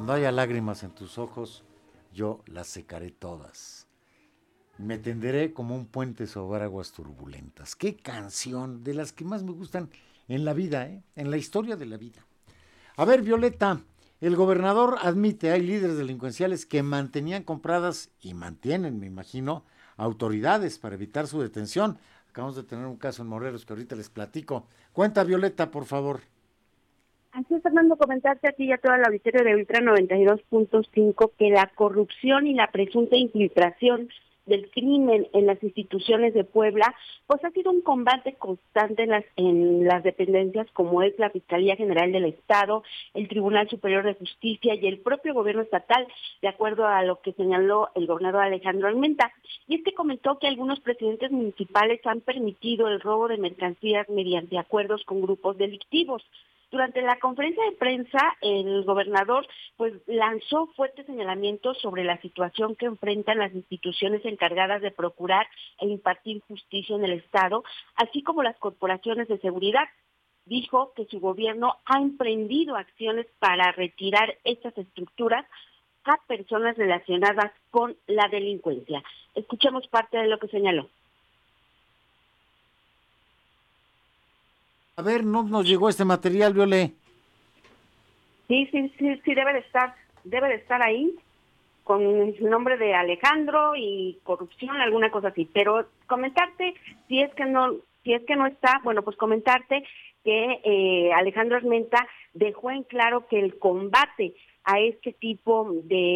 Cuando haya lágrimas en tus ojos, yo las secaré todas. Me tenderé como un puente sobre aguas turbulentas. Qué canción, de las que más me gustan en la vida, ¿eh? En la historia de la vida. A ver, Violeta, el gobernador admite, hay líderes delincuenciales que mantenían compradas y mantienen, me imagino, autoridades para evitar su detención. Acabamos de tener un caso en Morelos que ahorita les platico. Cuenta, Violeta, por favor. Así es, Fernando, comentarte aquí y a todo el auditorio de Ultra 92.5 que la corrupción y la presunta infiltración del crimen en las instituciones de Puebla, pues ha sido un combate constante en las dependencias como es la Fiscalía General del Estado, el Tribunal Superior de Justicia y el propio gobierno estatal, de acuerdo a lo que señaló el gobernador Alejandro Armenta. Y es que comentó que algunos presidentes municipales han permitido el robo de mercancías mediante acuerdos con grupos delictivos. Durante la conferencia de prensa, el gobernador pues lanzó fuertes señalamientos sobre la situación que enfrentan las instituciones encargadas de procurar e impartir justicia en el Estado, así como las corporaciones de seguridad. Dijo que su gobierno ha emprendido acciones para retirar estas estructuras a personas relacionadas con la delincuencia. Escuchemos parte de lo que señaló. A ver, no nos llegó este material, Viole. Sí, debe de estar ahí, con el nombre de Alejandro y corrupción, alguna cosa así. Pero comentarte, si es que no está, bueno, pues comentarte que Alejandro Armenta dejó en claro que el combate a este tipo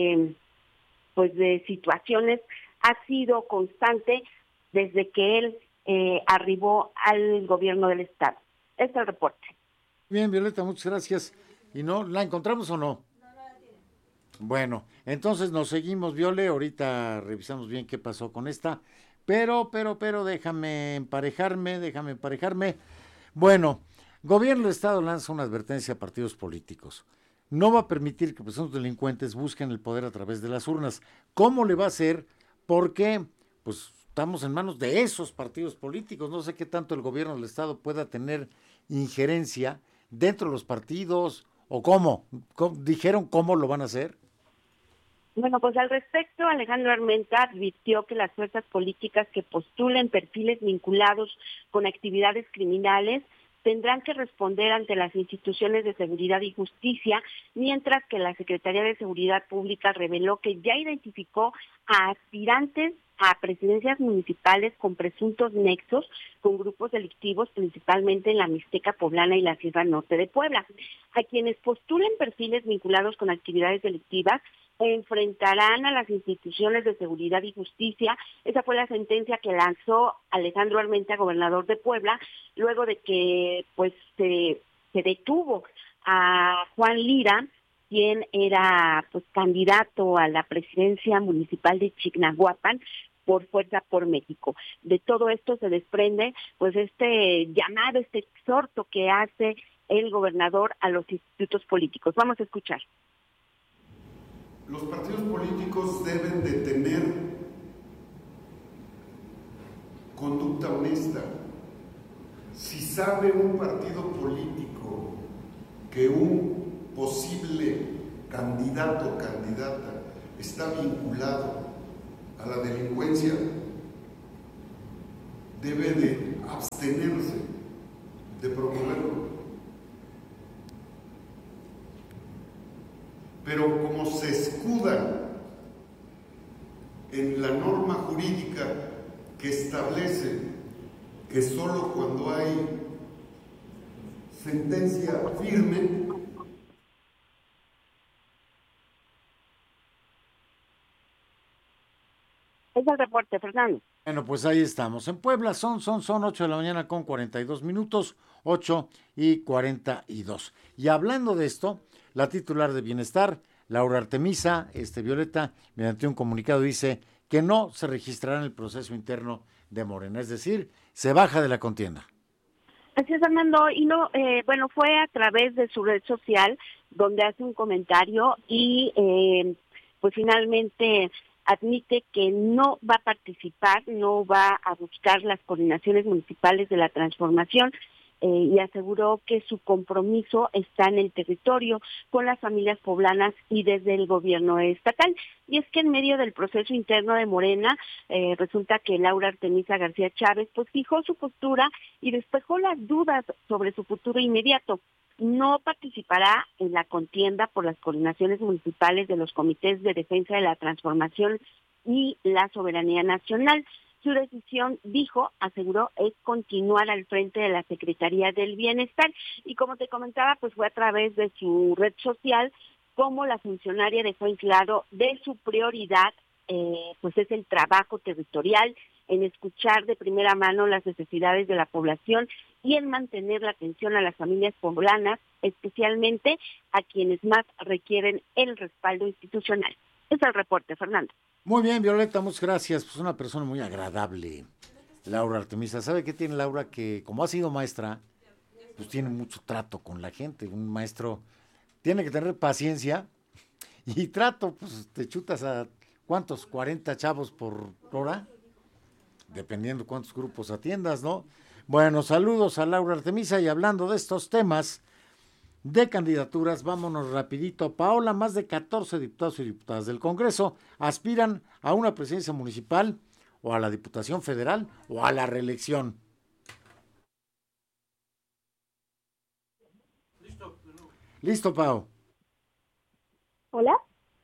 de situaciones ha sido constante desde que él arribó al gobierno del estado. Este es el reporte. Bien, Violeta, muchas gracias. ¿Y no? ¿La encontramos o no? Bueno, entonces nos seguimos, Viole. Ahorita revisamos bien qué pasó con esta. Pero, déjame emparejarme. Bueno, gobierno del Estado lanza una advertencia a partidos políticos. No va a permitir que presuntos delincuentes busquen el poder a través de las urnas. ¿Cómo le va a hacer? Porque, pues, estamos en manos de esos partidos políticos. No sé qué tanto el gobierno del Estado pueda tener injerencia dentro de los partidos o cómo. ¿Dijeron cómo lo van a hacer? Bueno, pues al respecto, Alejandro Armenta advirtió que las fuerzas políticas que postulen perfiles vinculados con actividades criminales tendrán que responder ante las instituciones de seguridad y justicia, mientras que la Secretaría de Seguridad Pública reveló que ya identificó a aspirantes a presidencias municipales con presuntos nexos con grupos delictivos, principalmente en la Mixteca Poblana y la Sierra Norte de Puebla. A quienes postulen perfiles vinculados con actividades delictivas enfrentarán a las instituciones de seguridad y justicia. Esa fue la sentencia que lanzó Alejandro Armenta, gobernador de Puebla, luego de que pues se detuvo a Juan Lira, quien era pues candidato a la presidencia municipal de Chignahuapan por Fuerza por México. De todo esto se desprende pues este llamado, este exhorto que hace el gobernador a los institutos políticos. Vamos a escuchar. Los partidos políticos deben de tener conducta honesta. Si sabe un partido político que un posible candidato o candidata está vinculado a la delincuencia, debe de abstenerse de promoverlo. Pero como se escudan en la norma jurídica que establece que solo cuando hay sentencia firme Es el reporte, Fernando. Bueno, pues ahí estamos. En Puebla son 8 de la mañana con 42 minutos, 8:42. Y hablando de esto, la titular de Bienestar, Laura Artemisa, Violeta, mediante un comunicado dice que no se registrará en el proceso interno de Morena, es decir, se baja de la contienda. Así es, Fernando, y no, bueno, fue a través de su red social donde hace un comentario y pues finalmente admite que no va a participar, no va a buscar las coordinaciones municipales de la transformación y aseguró que su compromiso está en el territorio, con las familias poblanas y desde el gobierno estatal. Y es que en medio del proceso interno de Morena, resulta que Laura Artemisa García Chávez pues fijó su postura y despejó las dudas sobre su futuro inmediato. No participará en la contienda por las coordinaciones municipales de los comités de defensa de la transformación y la soberanía nacional. Su decisión, dijo, aseguró, es continuar al frente de la Secretaría del Bienestar. Y como te comentaba, pues fue a través de su red social como la funcionaria dejó en claro de su prioridad, pues es el trabajo territorial, en escuchar de primera mano las necesidades de la población y en mantener la atención a las familias poblanas, especialmente a quienes más requieren el respaldo institucional. Es el reporte, Fernando. Muy bien, Violeta, muchas gracias. Pues una persona muy agradable, Laura Artemisa. ¿Sabe qué tiene Laura? Que como ha sido maestra, pues tiene mucho trato con la gente. Un maestro tiene que tener paciencia y trato, pues te chutas a ¿cuántos? 40 chavos por hora, dependiendo cuántos grupos atiendas, ¿no? Bueno, saludos a Laura Artemisa y hablando de estos temas de candidaturas, vámonos rapidito. Paola, más de 14 diputados y diputadas del Congreso aspiran a una presidencia municipal o a la Diputación Federal o a la reelección. Listo, Pao. Hola.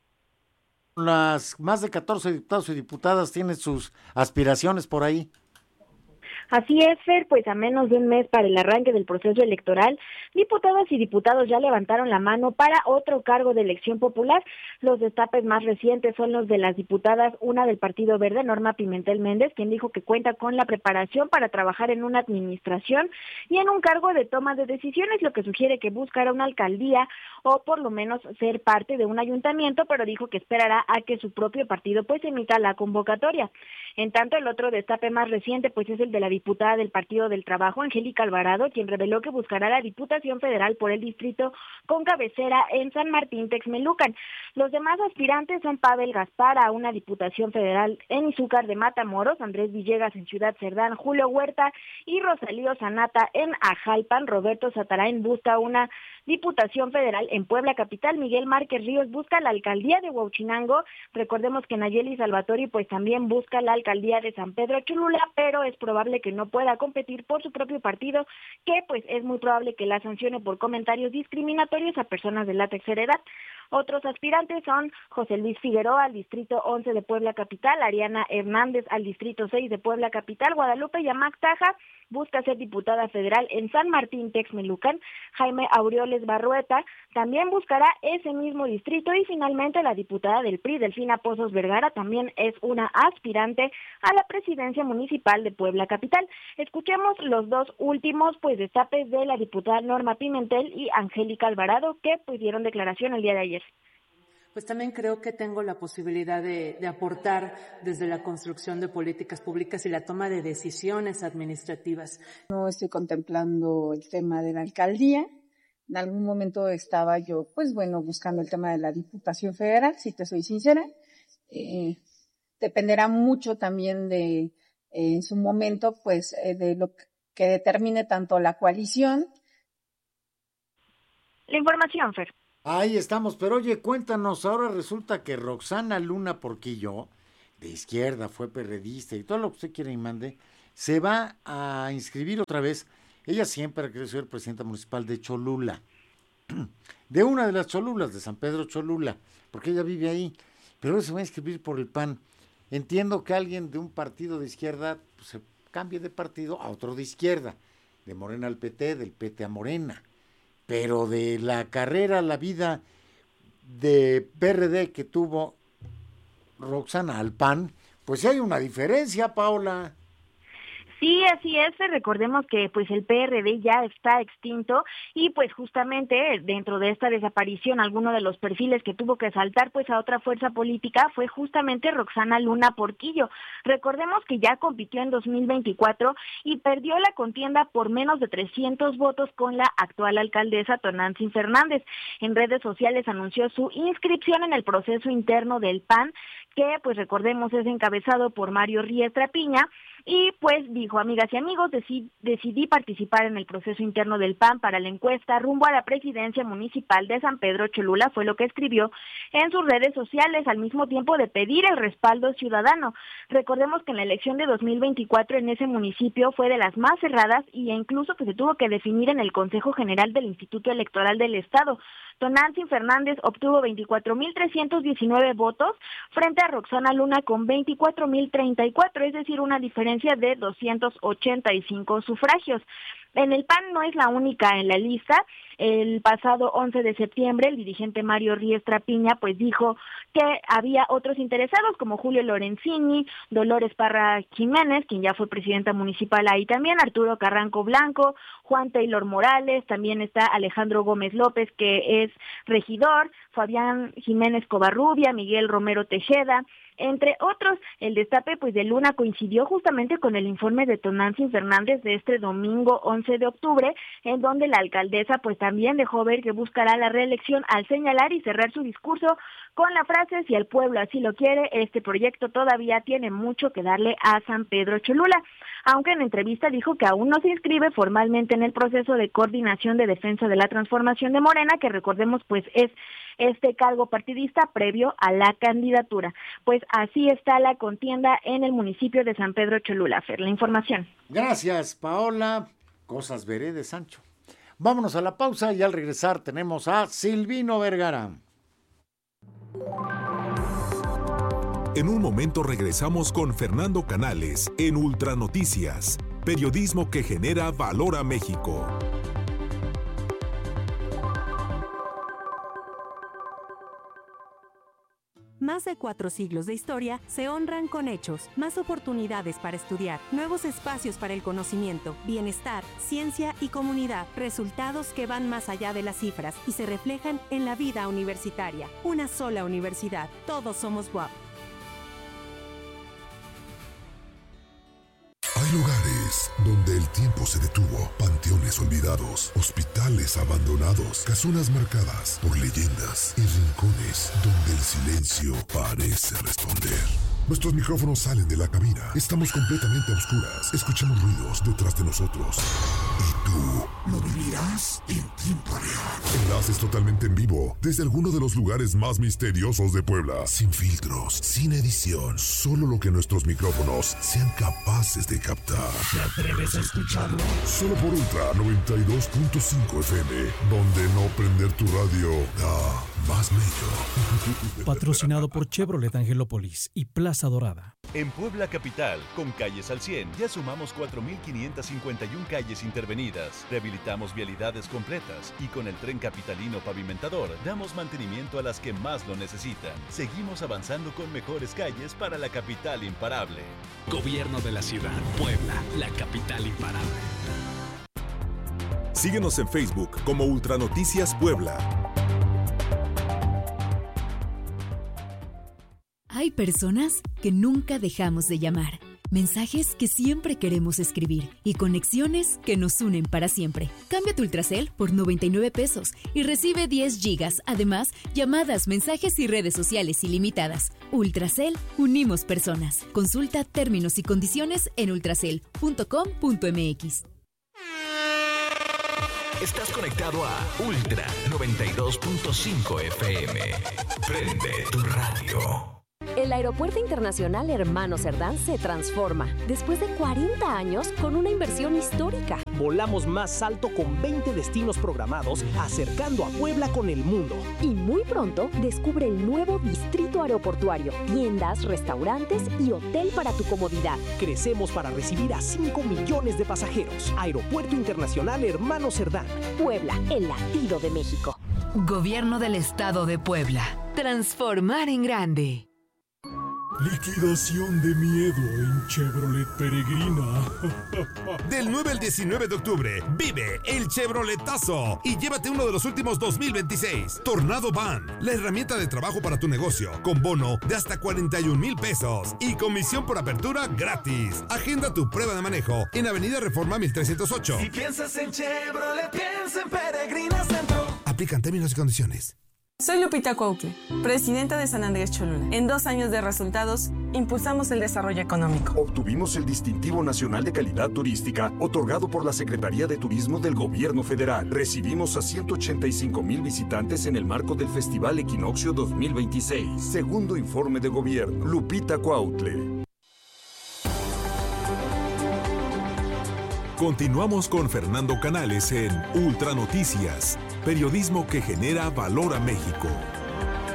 Las más de 14 diputados y diputadas tienen sus aspiraciones por ahí. Así es, Fer, pues a menos de un mes para el arranque del proceso electoral, diputadas y diputados ya levantaron la mano para otro cargo de elección popular. Los destapes más recientes son los de las diputadas, una del Partido Verde, Norma Pimentel Méndez, quien dijo que cuenta con la preparación para trabajar en una administración y en un cargo de toma de decisiones, lo que sugiere que buscará una alcaldía o por lo menos ser parte de un ayuntamiento, pero dijo que esperará a que su propio partido pues emita la convocatoria. En tanto, el otro destape más reciente pues es el de la diputada del Partido del Trabajo, Angélica Alvarado, quien reveló que buscará la Diputación Federal por el distrito con cabecera en San Martín Texmelucan. Los demás aspirantes son Pavel Gaspar a una Diputación Federal en Izúcar de Matamoros, Andrés Villegas en Ciudad Cerdán, Julio Huerta y Rosalío Sanata en Ajalpan. Roberto Satarain busca una Diputación Federal en Puebla Capital. Miguel Márquez Ríos busca la alcaldía de Huauchinango. Recordemos que Nayeli Salvatori pues también busca la alcaldía de San Pedro Cholula, pero es probable que no pueda competir por su propio partido, que pues es muy probable que la sancione por comentarios discriminatorios a personas de la tercera edad. Otros aspirantes son José Luis Figueroa al Distrito 11 de Puebla Capital, Ariana Hernández al Distrito 6 de Puebla Capital, Guadalupe Yamac Taja busca ser diputada federal en San Martín Texmelucan, Jaime Aureoles Barrueta también buscará ese mismo distrito y finalmente la diputada del PRI, Delfina Pozos Vergara, también es una aspirante a la presidencia municipal de Puebla Capital. Escuchemos los dos últimos pues destapes de la diputada Norma Pimentel y Angélica Alvarado, que pues dieron declaración el día de ayer. Pues también creo que tengo la posibilidad de aportar desde la construcción de políticas públicas y la toma de decisiones administrativas. No estoy contemplando el tema de la alcaldía. En algún momento estaba yo, pues bueno, buscando el tema de la Diputación Federal, si te soy sincera. Dependerá mucho también de, en su momento, pues de lo que determine tanto la coalición. La información, Fer. Ahí estamos, pero oye, cuéntanos, ahora resulta que Roxana Luna Porquillo, de izquierda, fue perredista y todo lo que usted quiera y mande, se va a inscribir otra vez. Ella siempre ha querido ser presidenta municipal de Cholula, de una de las Cholulas, de San Pedro Cholula, porque ella vive ahí, pero ahora se va a inscribir por el PAN. Entiendo que alguien de un partido de izquierda pues, se cambie de partido a otro de izquierda, de Morena al PT, del PT a Morena. Pero de la carrera, la vida de PRD que tuvo Roxana al PAN, pues sí hay una diferencia, Paola. Sí, así es. Recordemos que pues el PRD ya está extinto y pues justamente dentro de esta desaparición, alguno de los perfiles que tuvo que saltar pues a otra fuerza política fue justamente Roxana Luna Porquillo. Recordemos que ya compitió en 2024 y perdió la contienda por menos de 300 votos con la actual alcaldesa Tonantzin Fernández. En redes sociales anunció su inscripción en el proceso interno del PAN, que pues recordemos es encabezado por Mario Riestra Piña, Y pues dijo: amigas y amigos, decidí participar en el proceso interno del PAN para la encuesta rumbo a la presidencia municipal de San Pedro Cholula, fue lo que escribió en sus redes sociales, al mismo tiempo de pedir el respaldo ciudadano. Recordemos que en la elección de 2024 en ese municipio fue de las más cerradas y incluso que se tuvo que definir en el Consejo General del Instituto Electoral del Estado. Tonantzin Fernández obtuvo 24,319 votos frente a Roxana Luna con 24,034, es decir, una diferencia de 285 sufragios. En el PAN no es la única en la lista. El pasado 11 de septiembre, el dirigente Mario Riestra Piña pues dijo que había otros interesados como Julio Lorenzini, Dolores Parra Jiménez, quien ya fue presidenta municipal ahí también, Arturo Carranco Blanco, Juan Taylor Morales, también está Alejandro Gómez López, que es regidor, Fabián Jiménez Covarrubia, Miguel Romero Tejeda, entre otros. El destape pues de Luna coincidió justamente con el informe de Tonantzin Fernández de este domingo 11 de octubre, en donde la alcaldesa pues también dejó ver que buscará la reelección al señalar y cerrar su discurso con la frase: si el pueblo así lo quiere, este proyecto todavía tiene mucho que darle a San Pedro Cholula. Aunque en entrevista dijo que aún no se inscribe formalmente en el proceso de coordinación de defensa de la transformación de Morena, que recordemos pues es este cargo partidista previo a la candidatura. Pues así está la contienda en el municipio de San Pedro Cholula. Fer, la información. Gracias, Paola. Cosas veré de Sancho. Vámonos a la pausa y al regresar tenemos a Silvino Vergara. En un momento regresamos con Fernando Canales en Ultranoticias, periodismo que genera valor a México. Más de 4 siglos de historia se honran con hechos, más oportunidades para estudiar, nuevos espacios para el conocimiento, bienestar, ciencia y comunidad, resultados que van más allá de las cifras y se reflejan en la vida universitaria. Una sola universidad, todos somos UAP. Hay lugares donde el tiempo se detuvo, panteones olvidados, hospitales abandonados, casonas marcadas por leyendas y rincones donde el silencio parece responder. Nuestros micrófonos salen de la cabina, estamos completamente a oscuras, escuchamos ruidos detrás de nosotros. ¿Y tú lo vivirás en tiempo real? Enlaces totalmente en vivo desde alguno de los lugares más misteriosos de Puebla, sin filtros, sin edición, solo lo que nuestros micrófonos sean capaces de captar. ¿Te atreves a escucharlo? Solo por Ultra 92.5 FM, donde no prender tu radio da más mello. Patrocinado por Chevrolet Angelópolis y Plaza Dorada. En Puebla Capital, con Calles al 100, ya sumamos 4,551 calles intervenidas, rehabilitamos vialidades completas y con el Tren Capitalino Pavimentador damos mantenimiento a las que más lo necesitan. Seguimos avanzando con mejores calles para la capital imparable. Gobierno de la Ciudad, Puebla, la capital imparable. Síguenos en Facebook como Ultranoticias Puebla. Hay personas que nunca dejamos de llamar, mensajes que siempre queremos escribir y conexiones que nos unen para siempre. Cambia tu Ultracel por 99 pesos y recibe 10 gigas. Además, llamadas, mensajes y redes sociales ilimitadas. Ultracel, unimos personas. Consulta términos y condiciones en ultracel.com.mx. Estás conectado a Ultra 92.5 FM. Prende tu radio. El Aeropuerto Internacional Hermano Cerdán se transforma después de 40 años con una inversión histórica. Volamos más alto con 20 destinos programados, acercando a Puebla con el mundo. Y muy pronto descubre el nuevo distrito aeroportuario, tiendas, restaurantes y hotel para tu comodidad. Crecemos para recibir a 5 millones de pasajeros. Aeropuerto Internacional Hermano Cerdán. Puebla, el latido de México. Gobierno del Estado de Puebla. Transformar en grande. Liquidación de miedo en Chevrolet Peregrina. Del 9 al 19 de octubre, vive el Chevroletazo y llévate uno de los últimos 2026. Tornado Van, la herramienta de trabajo para tu negocio, con bono de hasta 41,000 pesos y comisión por apertura gratis. Agenda tu prueba de manejo en Avenida Reforma 1308. Si piensas en Chevrolet, piensa en Peregrina Centro. Aplican términos y condiciones. Soy Lupita Cuautle, presidenta de San Andrés Cholula. En 2 años de resultados, impulsamos el desarrollo económico. Obtuvimos el Distintivo Nacional de Calidad Turística, otorgado por la Secretaría de Turismo del Gobierno Federal. Recibimos a 185,000 visitantes en el marco del Festival Equinoccio 2026. Segundo informe de gobierno. Lupita Cuautle. Continuamos con Fernando Canales en Ultranoticias, periodismo que genera valor a México.